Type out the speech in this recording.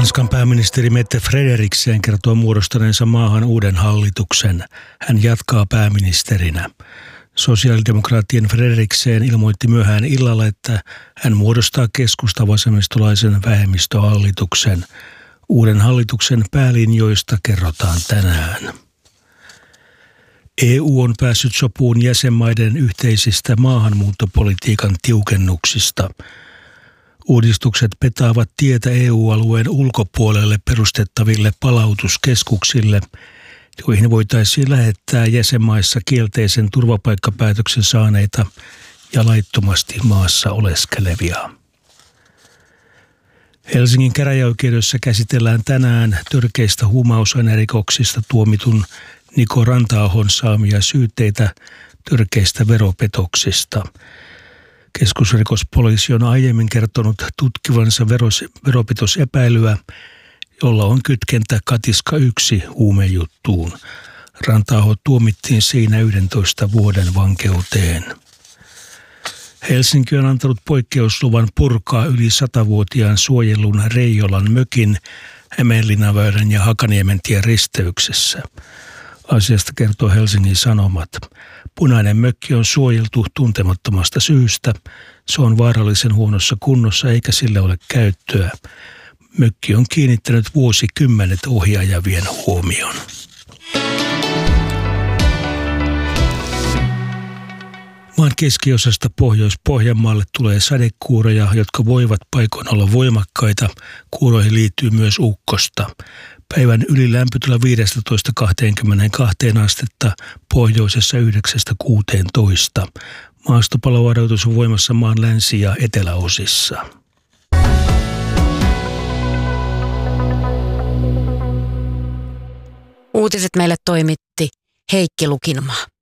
Ranskan pääministeri Mette Frederiksen kertoo muodostaneensa maahan uuden hallituksen. Hän jatkaa pääministerinä. Sosiaalidemokraattien Frederiksen ilmoitti myöhään illalla, että hän muodostaa keskusta-vasemmistolaisen vähemmistöhallituksen. Uuden hallituksen päälinjoista kerrotaan tänään. EU on päässyt sopuun jäsenmaiden yhteisistä maahanmuuttopolitiikan tiukennuksista. Uudistukset petaavat tietä EU-alueen ulkopuolelle perustettaville palautuskeskuksille, joihin voitaisiin lähettää jäsenmaissa kielteisen turvapaikkapäätöksen saaneita ja laittomasti maassa oleskelevia. Helsingin käräjäoikeudessa käsitellään tänään törkeistä huumausainerikoksista tuomitun Niko Ranta-ahon saamia syytteitä törkeistä veropetoksista. Keskusrikospoliisi on aiemmin kertonut tutkivansa veropetosepäilyä, jolla on kytkentä Katiska 1 huumejuttuun. Ranta-aho tuomittiin siinä 11 vuoden vankeuteen. Helsinki on antanut poikkeusluvan purkaa yli 100-vuotiaan suojellun Reijolan mökin Hämeenlinnanväylän ja Hakaniementien risteyksessä. Asiasta kertoo Helsingin Sanomat. Punainen mökki on suojeltu tuntemattomasta syystä. Se on vaarallisen huonossa kunnossa eikä sille ole käyttöä. Mökki on kiinnittänyt vuosikymmenet ohjaajavien huomion. Maan keskiosasta Pohjois-Pohjanmaalle tulee sadekuuroja, jotka voivat paikoin olla voimakkaita. Kuuroihin liittyy myös ukkosta. Päivän ylilämpötila 15-22 astetta, pohjoisessa 9-16. Maastopalovaroitus on voimassa maan länsi- ja eteläosissa. Uutiset meille toimitti Heikki Lukinmaa.